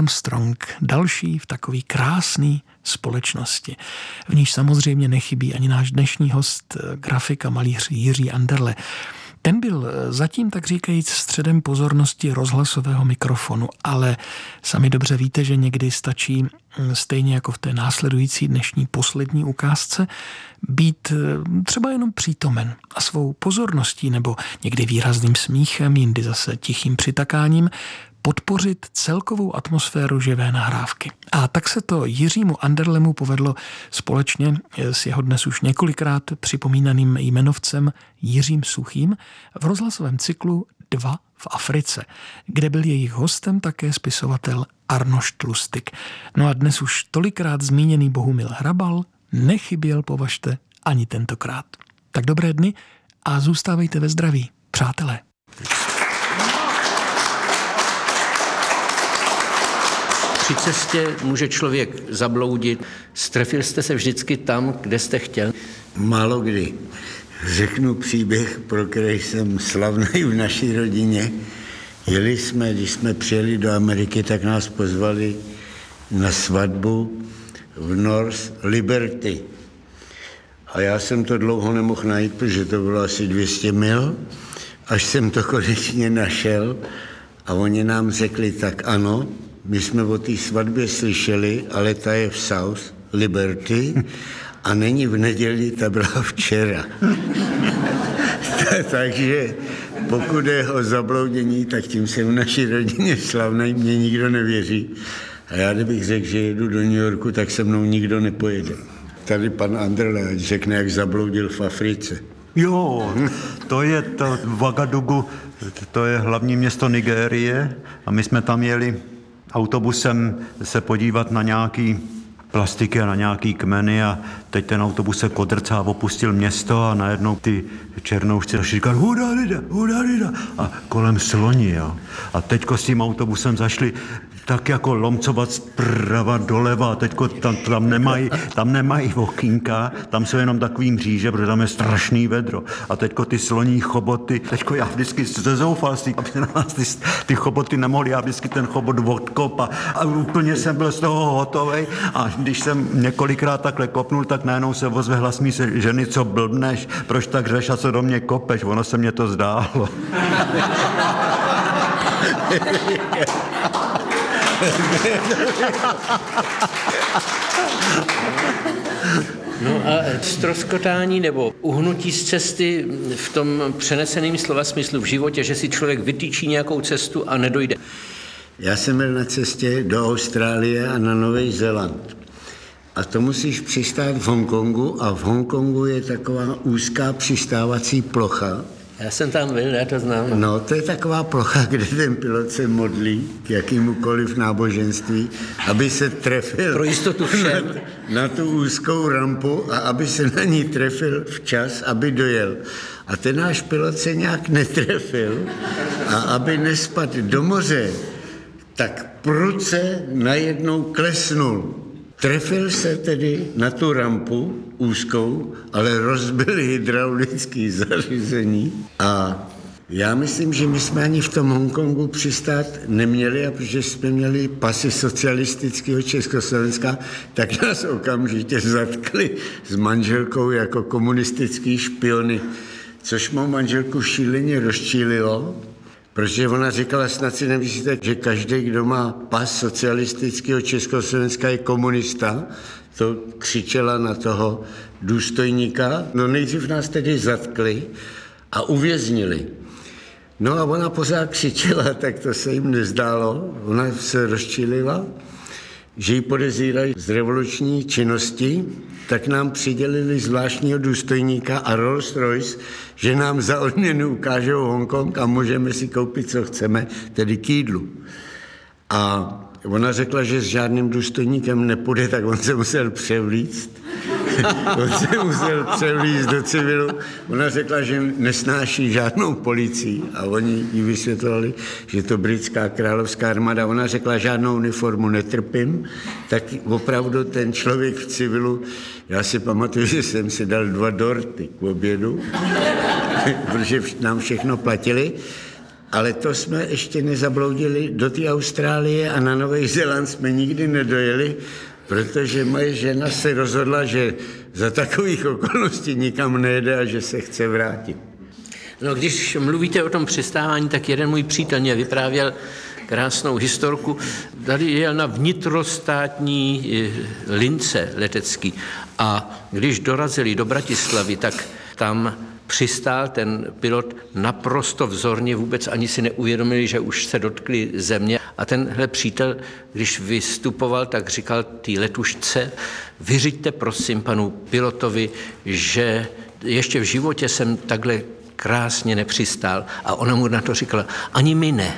Armstrong, další v takový krásný společnosti. V níž samozřejmě nechybí ani náš dnešní host, grafik a malíř Jiří Anderle. Ten byl zatím, tak říkajíc, středem pozornosti rozhlasového mikrofonu, ale sami dobře víte, že někdy stačí, stejně jako v té následující dnešní poslední ukázce, být třeba jenom přítomen a svou pozorností nebo někdy výrazným smíchem, jindy zase tichým přitakáním podpořit celkovou atmosféru živé nahrávky. A tak se to Jiřímu Anderlemu povedlo společně s jeho dnes už několikrát připomínaným jmenovcem Jiřím Suchým v rozhlasovém cyklu 2 v Africe, kde byl jejich hostem také spisovatel Arnošt Lustig. No a dnes už tolikrát zmíněný Bohumil Hrabal nechyběl, považte, ani tentokrát. Tak dobré dny a zůstávejte ve zdraví, přátelé. Při cestě může člověk zabloudit. Strefil jste se vždycky tam, kde jste chtěl? Málo kdy. Řeknu příběh, pro který jsem slavný v naší rodině. Jeli jsme, když jsme přijeli do Ameriky, tak nás pozvali na svatbu v North Liberty. A já jsem to dlouho nemohl najít, protože to bylo asi 200 mil, až jsem to konečně našel a oni nám řekli, tak ano, my jsme o té svatbě slyšeli, ale ta je v South Liberty a není v neděli, ta byla včera. Takže pokud je o zabloudění, tak tím jsem v naší rodině slavný, mě nikdo nevěří. A já kdybych řekl, že jedu do New Yorku, tak se mnou nikdo nepojede. Tady pan Anderle ať řekne, jak zabloudil v Africe. Jo, to je to Ouagadougou, to je hlavní město Nigérie a my jsme tam jeli autobusem se podívat na nějaký plastiky a na nějaký kmeny a teď ten autobus se kodrcá a opustil město a najednou ty černoušci říkali hudadida a kolem sloni, jo. A teďko s tím autobusem zašli tak jako lomcovat zprava doleva a teďko tam nemají okýnka, tam jsou jenom takový mříže, protože tam je strašný vedro. A teďko ty sloní choboty, teďko já vždycky ze zoufalství, aby na nás ty choboty nemohly, já vždycky ten chobot odkop a úplně jsem byl z toho hotovej a když jsem několikrát takhle kopnul, tak najednou se ozve hlas mý ženy, co blbneš, proč tak řeš a co do mě kopeš, ono se mě to zdálo. No a ztroskotání nebo uhnutí z cesty v tom přeneseném slova smyslu v životě, že si člověk vytýčí nějakou cestu a nedojde. Já jsem byl na cestě do Austrálie a na Nový Zéland. A to musíš přistát v Hongkongu a v Hongkongu je taková úzká přistávací plocha. Já jsem tam byl, já to znám. No, to je taková plocha, kde ten pilot se modlí k jakýmukoliv náboženství, aby se trefil pro jistotu všem na tu úzkou rampu a aby se na ní trefil včas, aby dojel. A ten náš pilot se nějak netrefil a aby nespadl do moře, tak prudce najednou klesnul. Trefil se tedy na tu rampu úzkou, ale rozbil hydraulické zařízení a já myslím, že my jsme ani v tom Hongkongu přistát neměli a protože jsme měli pasy socialistického Československa, tak nás okamžitě zatkli s manželkou jako komunistický špiony, což mou manželku šíleně rozčílilo, protože ona říkala, snad si nemyslíte, že každý, kdo má pas socialistického Československa, je komunista. To křičela na toho důstojníka. No nejdřív nás tedy zatkli a uvěznili. No a ona pořád křičela, tak to se jim nezdálo. Ona se rozčílila, že ji podezírají z revoluční činnosti, tak nám přidělili zvláštního důstojníka a Rolls Royce, že nám za odměnu ukážou Hongkong a můžeme si koupit, co chceme, tedy k jídlu. A ona řekla, že s žádným důstojníkem nepůjde, tak on se musel převlíct. On se musel převlíct do civilu. Ona řekla, že nesnáší žádnou policii a oni jí vysvětlovali, že to britská královská armáda. Ona řekla, žádnou uniformu netrpím, tak opravdu ten člověk v civilu, já si pamatuju, že jsem si dal 2 dorty k obědu, protože nám všechno platili. Ale to jsme ještě nezabloudili do té Austrálie a na Nový Zéland jsme nikdy nedojeli, protože moje žena se rozhodla, že za takových okolností nikam nejde a že se chce vrátit. No, když mluvíte o tom přistávání, tak jeden můj přítel mě vyprávěl krásnou historku. Tady jel na vnitrostátní lince letecký a když dorazili do Bratislavy, tak tam přistál ten pilot naprosto vzorně, vůbec ani si neuvědomili, že už se dotkli země. A tenhle přítel, když vystupoval, tak říkal té letušce, vyřiďte prosím panu pilotovi, že ještě v životě jsem takhle krásně nepřistál. A ona mu na to říkala, ani my ne.